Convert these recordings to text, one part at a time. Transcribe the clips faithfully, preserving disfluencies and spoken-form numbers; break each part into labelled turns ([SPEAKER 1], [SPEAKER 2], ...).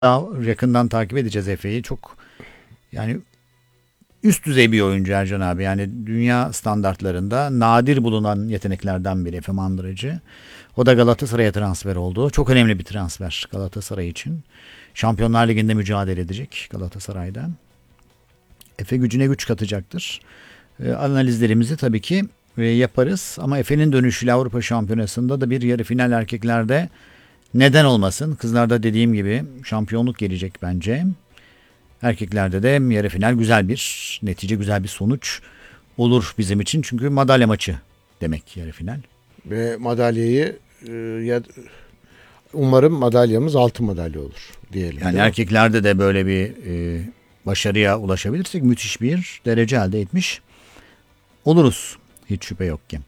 [SPEAKER 1] daha yakından takip edeceğiz Efe'yi. Çok yani üst düzey bir oyuncu Ercan abi. Yani dünya standartlarında nadir bulunan yeteneklerden biri Efe Mandıracı. O da Galatasaray'a transfer oldu. Çok önemli bir transfer Galatasaray için. Şampiyonlar Ligi'nde mücadele edecek Galatasaray'da. Efe gücüne güç katacaktır. E, analizlerimizi tabii ki e, yaparız. Ama Efe'nin dönüşüyle Avrupa Şampiyonası'nda da bir yarı final erkeklerde neden olmasın? Kızlarda dediğim gibi şampiyonluk gelecek bence. Erkeklerde de yarı final güzel bir netice, güzel bir sonuç olur bizim için. Çünkü madalya maçı demek yarı final.
[SPEAKER 2] Ve madalyayı e, ya umarım madalyamız altın madalya olur diyelim.
[SPEAKER 1] Yani erkeklerde de böyle bir e, başarıya ulaşabilirsek müthiş bir derece elde etmiş oluruz. Hiç şüphe yok ki.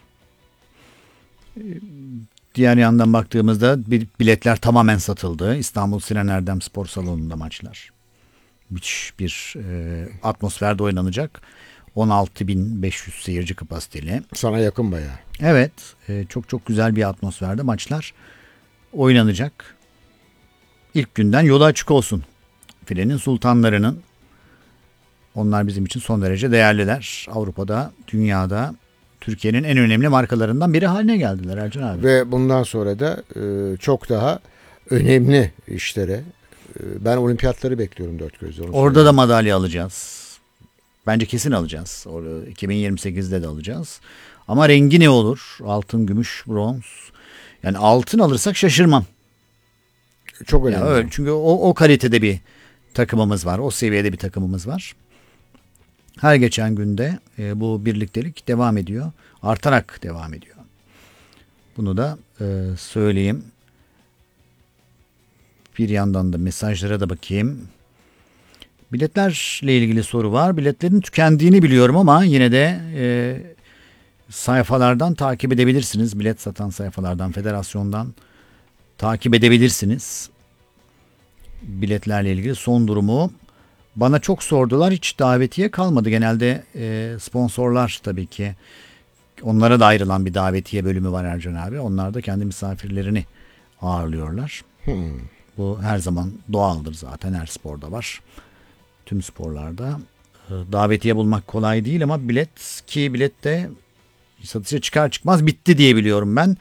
[SPEAKER 1] E, diğer yandan baktığımızda biletler tamamen satıldı. İstanbul Sinan Erdem Spor Salonu'nda maçlar. Müthiş bir e, atmosferde oynanacak. on altı bin beş yüz seyirci kapasiteli.
[SPEAKER 2] Sana yakın bayağı.
[SPEAKER 1] Evet. E, çok çok güzel bir atmosferde maçlar oynanacak. İlk günden yolu açık olsun. Filenin sultanlarının. Onlar bizim için son derece değerliler. Avrupa'da, dünyada Türkiye'nin en önemli markalarından biri haline geldiler Ercan abi.
[SPEAKER 2] Ve bundan sonra da e, çok daha önemli işlere. E, ben olimpiyatları bekliyorum dört gözle.
[SPEAKER 1] Orada da madalya alacağız. Bence kesin alacağız. Orada iki bin yirmi sekizde de alacağız. Ama rengi ne olur? Altın, gümüş, bronz. Yani altın alırsak şaşırmam.
[SPEAKER 2] Çok önemli.
[SPEAKER 1] Yani öyle, çünkü o, o kalitede bir takımımız var. O seviyede bir takımımız var. Her geçen günde e, bu birliktelik devam ediyor. Artarak devam ediyor. Bunu da e, söyleyeyim. Bir yandan da mesajlara da bakayım. Biletlerle ilgili soru var. Biletlerin tükendiğini biliyorum ama yine de e, sayfalardan takip edebilirsiniz. Bilet satan sayfalardan, federasyondan takip edebilirsiniz. Biletlerle ilgili son durumu bana çok sordular. Hiç davetiye kalmadı. Genelde e, sponsorlar tabii ki. Onlara da ayrılan bir davetiye bölümü var Ercan abi. Onlar da kendi misafirlerini ağırlıyorlar.
[SPEAKER 2] Hmm.
[SPEAKER 1] Bu her zaman doğaldır zaten. Her sporda var. Tüm sporlarda. Davetiye bulmak kolay değil ama bilet ki bilet de satışa çıkar çıkmaz bitti diye biliyorum ben.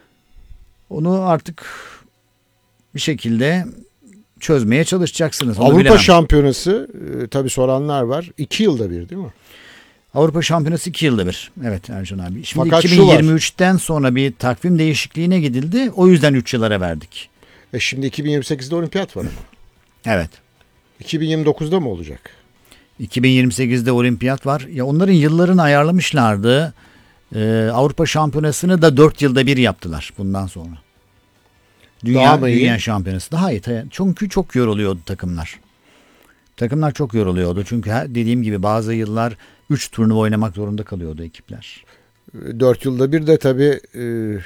[SPEAKER 1] Onu artık bir şekilde çözmeye çalışacaksınız. Onu
[SPEAKER 2] Avrupa
[SPEAKER 1] bilemem.
[SPEAKER 2] Şampiyonası e, tabii soranlar var. İki yılda bir değil mi?
[SPEAKER 1] Avrupa Şampiyonası iki yılda bir. Evet Ercan abi. Şimdi
[SPEAKER 2] Fakat
[SPEAKER 1] iki bin yirmi üçten sonra bir takvim değişikliğine gidildi. O yüzden üç yıllara verdik.
[SPEAKER 2] E şimdi iki bin yirmi sekizde olimpiyat var ama.
[SPEAKER 1] Evet.
[SPEAKER 2] iki bin yirmi dokuzda mı olacak?
[SPEAKER 1] iki bin yirmi sekizde olimpiyat var. Ya onların yıllarını ayarlamışlardı. Ee, Avrupa Şampiyonası'nı da dört yılda bir yaptılar bundan sonra. Dünya,
[SPEAKER 2] Daha mı iyi?
[SPEAKER 1] Dünya Şampiyonası daha iyi. Çünkü çok yoruluyordu takımlar. Takımlar çok yoruluyordu. Çünkü dediğim gibi bazı yıllar üç turnuva oynamak zorunda kalıyordu ekipler.
[SPEAKER 2] Dört yılda bir de tabii e,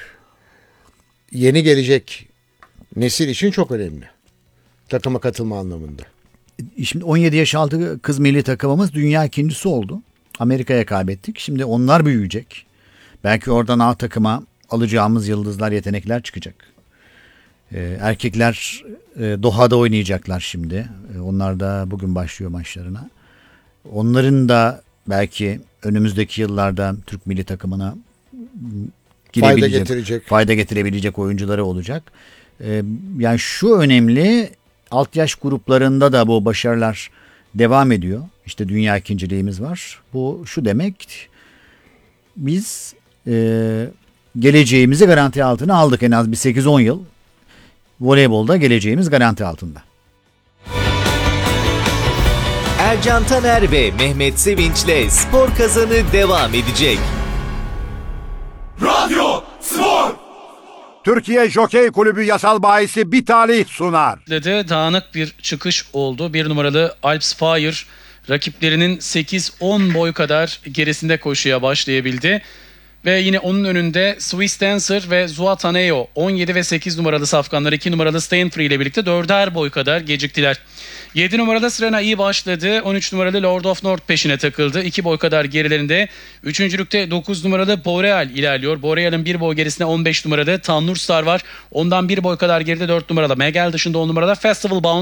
[SPEAKER 2] yeni gelecek nesil için çok önemli. Takıma katılma anlamında.
[SPEAKER 1] Şimdi on yedi yaş altı kız milli takımımız dünya ikincisi oldu. Amerika'ya kaybettik. Şimdi onlar büyüyecek. Belki oradan A takıma alacağımız yıldızlar, yetenekler çıkacak. Ee, erkekler e, Doha'da oynayacaklar şimdi. E, onlar da bugün başlıyor maçlarına. Onların da belki önümüzdeki yıllarda Türk milli takımına
[SPEAKER 2] fayda getirecek.
[SPEAKER 1] fayda getirebilecek oyuncuları olacak. Ee, yani şu önemli, alt yaş gruplarında da bu başarılar devam ediyor. İşte dünya ikinciliğimiz var. Bu şu demek, biz e, geleceğimizi garanti altına aldık. En az bir sekiz on yıl voleybolda geleceğimiz garanti altında.
[SPEAKER 3] Ercan Taner ve Mehmet Sevinç'le Spor Kazanı devam edecek.
[SPEAKER 4] Radyo Spor!
[SPEAKER 5] Türkiye Jokey Kulübü yasal bahisi bir talih sunar.
[SPEAKER 6] De dağınık bir çıkış oldu. Bir numaralı Alps Fire rakiplerinin sekiz on boy kadar gerisinde koşuya başlayabildi. Ve yine onun önünde Swiss Dancer ve Zuataneo on yedi ve sekiz numaralı safkanlar iki numaralı Staying Free ile birlikte dörder boy kadar geciktiler. yedi numarada Sirena iyi başladı. on üç numaralı Lord of North peşine takıldı. iki boy kadar gerilerinde. üçüncülükte dokuz numaralı Boreal ilerliyor. Boreal'ın bir boy gerisinde on beş numarada Tanur Star var. Ondan bir boy kadar geride dört numarada Megel, dışında on numarada Festival Bound